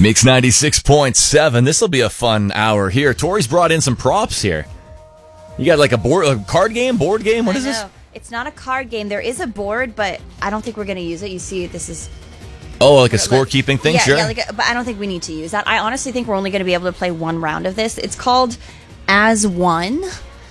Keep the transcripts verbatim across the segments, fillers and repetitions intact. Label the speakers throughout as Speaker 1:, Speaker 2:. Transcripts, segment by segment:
Speaker 1: Mix ninety-six point seven. This will be a fun hour here. Tori's brought in some props here. You got like a board, a card game, board game? What
Speaker 2: I
Speaker 1: is
Speaker 2: know.
Speaker 1: this?
Speaker 2: It's not a card game. There is a board, but I don't think we're going to use it. You see, this is...
Speaker 1: Oh, like a scorekeeping thing?
Speaker 2: Yeah,
Speaker 1: sure.
Speaker 2: yeah, like a, but I don't think we need to use that. I honestly think we're only going to be able to play one round of this. It's called As One,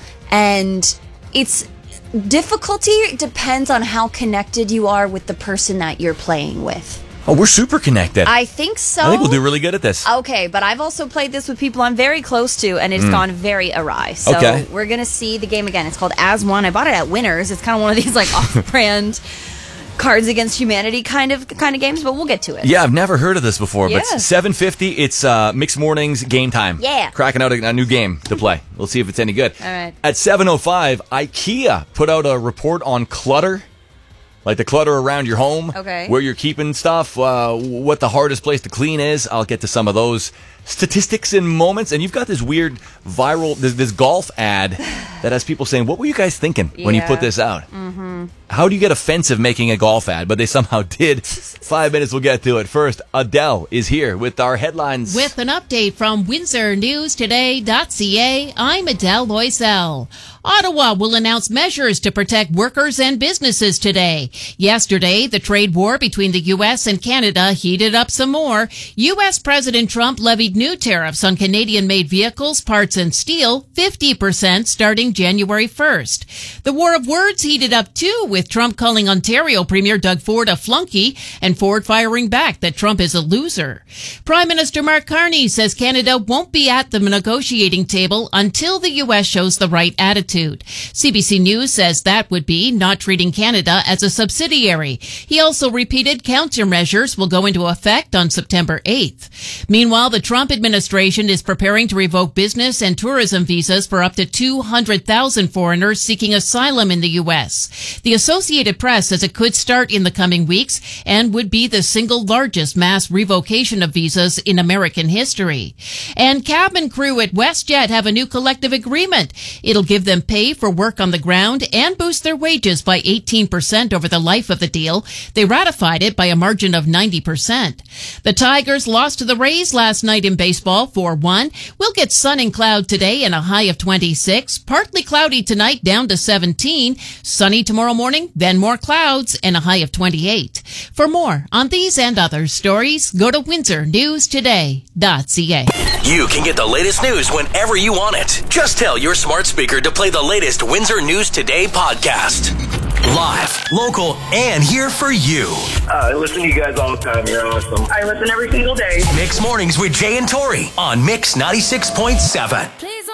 Speaker 2: and it's... difficulty depends on how connected you are with the person that you're playing with.
Speaker 1: Oh, we're super connected.
Speaker 2: I think so.
Speaker 1: I think we'll do really good at this.
Speaker 2: Okay, but I've also played this with people I'm very close to, and it's mm. gone very awry. So
Speaker 1: okay.
Speaker 2: we're going to see the game again. It's called As One. I bought it at Winners. It's kind of one of these like off-brand Cards Against Humanity kind of kind of games, but we'll get to it.
Speaker 1: Yeah, I've never heard of this before,
Speaker 2: yeah.
Speaker 1: but seven fifty, it's uh, Mixed Mornings game time.
Speaker 2: Yeah.
Speaker 1: Cracking out a, a new game to play. We'll see if it's any good.
Speaker 2: All right.
Speaker 1: At seven oh five, IKEA put out a report on clutter. Like the clutter around your home,
Speaker 2: okay.
Speaker 1: where you're keeping stuff, uh, what the hardest place to clean is. I'll get to some of those statistics in moments. And you've got this weird viral, this, this golf ad that has people saying, what were you guys thinking when
Speaker 2: yeah.
Speaker 1: you put this out?
Speaker 2: Mm-hmm.
Speaker 1: How do you get offensive making a golf ad? But they somehow did. Five minutes, we'll get to it. First, Adele is here with our headlines.
Speaker 3: With an update from Windsor News Today dot C A, I'm Adele Loisel. Ottawa will announce measures to protect workers and businesses today. Yesterday, the trade war between the U S and Canada heated up some more. U S President Trump levied new tariffs on Canadian-made vehicles, parts, and steel, fifty percent starting January first. The war of words heated up too, with Trump calling Ontario Premier Doug Ford a flunky and Ford firing back that Trump is a loser. Prime Minister Mark Carney says Canada won't be at the negotiating table until the U S shows the right attitude. C B C News says that would be not treating Canada as a subsidiary. He also repeated countermeasures will go into effect on September eighth. Meanwhile, the Trump administration is preparing to revoke business and tourism visas for up to two hundred thousand foreigners seeking asylum in the U S. The Associated Press says it could start in the coming weeks and would be the single largest mass revocation of visas in American history. And cabin crew at WestJet have a new collective agreement. It'll give them pay for work on the ground and boost their wages by eighteen percent over the life of the deal. They ratified it by a margin of ninety percent. The Tigers lost to the Rays last night in baseball four one. We'll get sun and cloud today and a high of twenty-six. Partly cloudy tonight down to seventeen. Sunny tomorrow morning, then more clouds and a high of twenty-eight. For more on these and other stories, go to Windsor News Today dot C A.
Speaker 4: You can get the latest news whenever you want it. Just tell your smart speaker to play the latest Windsor News Today podcast. Live, local, and here for you.
Speaker 5: Uh, I listen to you guys all the time. You're awesome.
Speaker 6: I listen every single day.
Speaker 4: Mix Mornings with Jay and Tori on Mix ninety-six point seven.